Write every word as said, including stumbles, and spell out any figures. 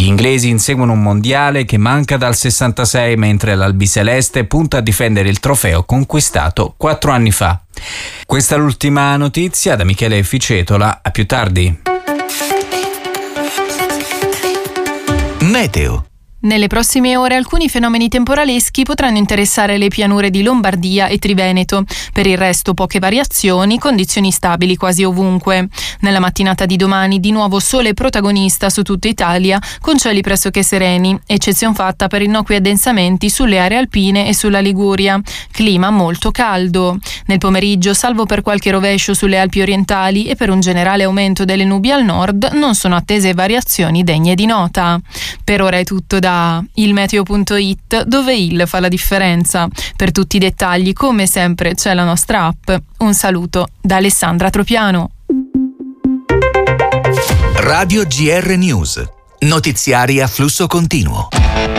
Gli inglesi inseguono un mondiale che manca dal sessantasei, mentre l'albiceleste punta a difendere il trofeo conquistato quattro anni fa. Questa è l'ultima notizia da Michele Ficetola, a più tardi. Meteo. Nelle prossime ore alcuni fenomeni temporaleschi potranno interessare le pianure di Lombardia e Triveneto. Per il resto poche variazioni, condizioni stabili quasi ovunque. Nella mattinata di domani di nuovo sole protagonista su tutta Italia, con cieli pressoché sereni, eccezion fatta per innocui addensamenti sulle aree alpine e sulla Liguria. Clima molto caldo. Nel pomeriggio, salvo per qualche rovescio sulle Alpi orientali e per un generale aumento delle nubi al nord, non sono attese variazioni degne di nota. Per ora è tutto da il meteo punto it, dove il fa la differenza. Per tutti i dettagli, come sempre, c'è la nostra app. Un saluto da Alessandra Tropiano. Radio G R News. Notiziari a flusso continuo.